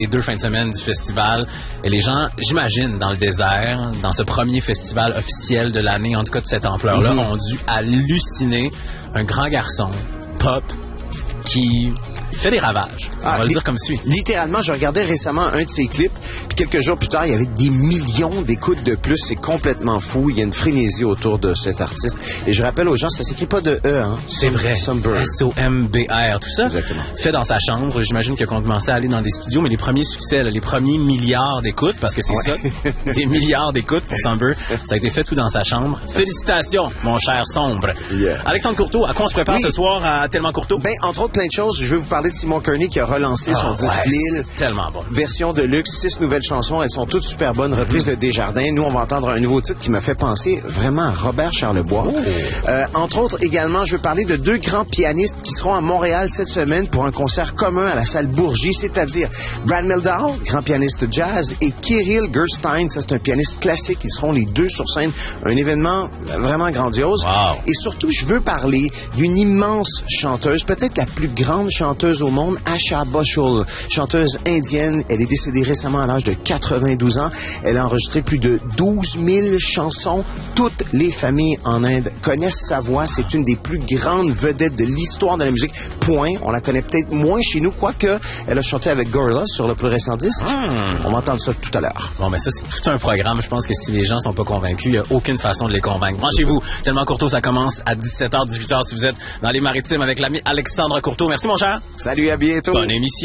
les 2 fins de semaine du festival. Et les gens, j'imagine, dans le désert, dans ce premier festival officiel de l'année, en tout cas de cette ampleur-là, ont dû halluciner un grand garçon, pop, qui fait des ravages. On va le dire comme suit. Littéralement, je regardais récemment un de ses clips, puis quelques jours plus tard, il y avait des millions d'écoutes de plus. C'est complètement fou. Il y a une frénésie autour de cet artiste. Et je rappelle aux gens, ça s'écrit pas de E, hein. C'est vrai. Somber. S-O-M-B-R. Tout ça, exactement, fait dans sa chambre. J'imagine qu'il a commencé à aller dans des studios, mais les premiers succès, là, les premiers milliards d'écoutes, parce que c'est ça, des milliards d'écoutes pour Somber, ça a été fait tout dans sa chambre. Félicitations, mon cher Sombre. Yeah. Alexandre Courteau, à quoi on se prépare ce soir à Tellement Courteau? Ben, entre autres, plein de choses. Je vais vous parler de Simon Kearney qui a relancé son disque Lille. C'est tellement bon. Version de luxe, 6 nouvelles chansons. Elles sont toutes super bonnes. Reprise de Desjardins. Nous, on va entendre un nouveau titre qui m'a fait penser vraiment à Robert Charlebois. Entre autres, également, je veux parler de 2 grands pianistes qui seront à Montréal cette semaine pour un concert commun à la salle Bourgie, c'est-à-dire Brad Mehldau, grand pianiste jazz, et Kirill Gerstein, ça c'est un pianiste classique. Ils seront les 2 sur scène. Un événement vraiment grandiose. Wow. Et surtout, je veux parler d'une immense chanteuse, peut-être la plus grande chanteuse au monde, Asha Bhosle, chanteuse indienne. Elle est décédée récemment à l'âge de 92 ans. Elle a enregistré plus de 12 000 chansons. Toutes les familles en Inde connaissent sa voix. C'est une des plus grandes vedettes de l'histoire de la musique. Point. On la connaît peut-être moins chez nous, quoique elle a chanté avec Gorillaz sur le plus récent disque. On va entendre ça tout à l'heure. Bon, mais ça, c'est tout un programme. Je pense que si les gens sont pas convaincus, il n'y a aucune façon de les convaincre. Branchez-vous. Tellement Courteau, ça commence à 17h, 18h si vous êtes dans les Maritimes avec l'ami Alexandre Courteau. Merci, mon cher. Salut, à bientôt. Bonne émission.